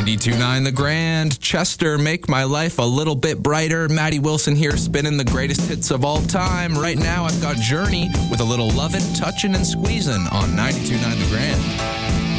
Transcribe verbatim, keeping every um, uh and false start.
ninety-two point nine The Grand. Chester, make my life a little bit brighter. Maddie Wilson here spinning the greatest hits of all time. Right now I've got Journey with a little lovin', touchin', and squeezin' on ninety-two point nine The Grand.